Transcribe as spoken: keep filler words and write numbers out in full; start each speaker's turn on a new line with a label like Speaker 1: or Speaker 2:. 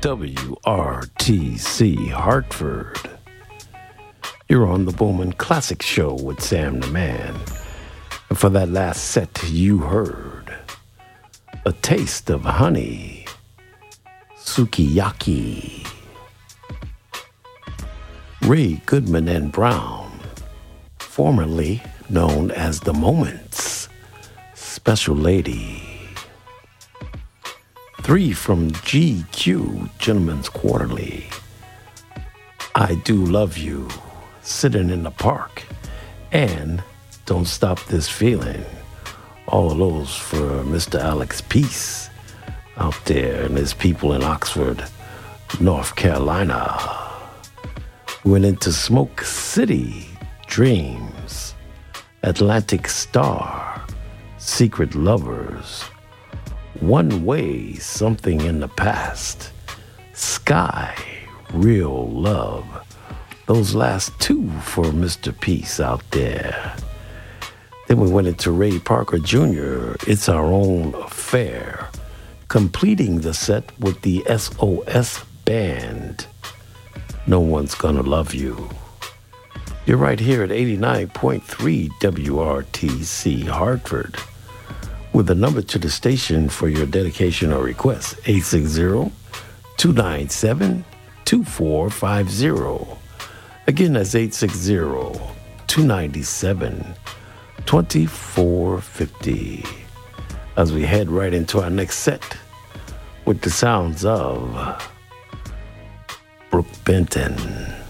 Speaker 1: W R T C Hartford. You're on the Bowman Classic Show with Sam the Man. And for that last set, you heard A Taste of Honey, Sukiyaki, Ray Goodman and Brown, formerly known as The Moments, Special Lady. Three from G Q, Gentleman's Quarterly, I Do Love You, Sitting in the Park, and Don't Stop This Feeling. All of those for Mister Alex Peace out there and his people in Oxford, North Carolina. Went into Smoke City, Dreams, Atlantic Star, Secret Lovers, One Way, Something in the Past, Sky, Real Love. Those last two for Mister Peace out there. Then we went into Ray Parker Junior, It's Our Own Affair, completing the set with the S O S Band, No One's Gonna Love You. You're right here at eighty-nine point three W R T C Hartford with a number to the station for your dedication or request, eight six zero, two nine seven, two four five zero. Again, that's eight six zero, two nine seven, two four five zero. As we head right into our next set with the sounds of Brooke Benton.